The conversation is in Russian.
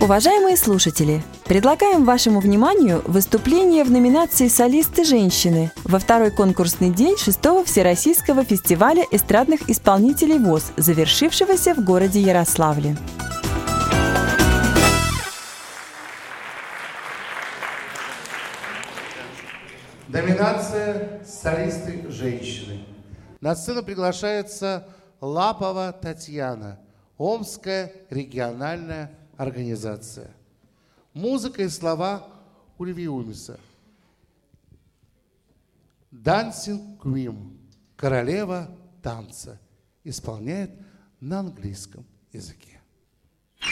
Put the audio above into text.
Уважаемые слушатели, предлагаем вашему вниманию выступление в номинации «Солисты женщины» во второй конкурсный день 6-го Всероссийского фестиваля эстрадных исполнителей ВОС, завершившегося в городе Ярославле. Номинация «Солисты женщины». На сцену приглашается Лапова Татьяна, Омская региональная организация. Музыка и слова Ульвиумиса. Dancing Queen, королева танца, исполняет на английском языке.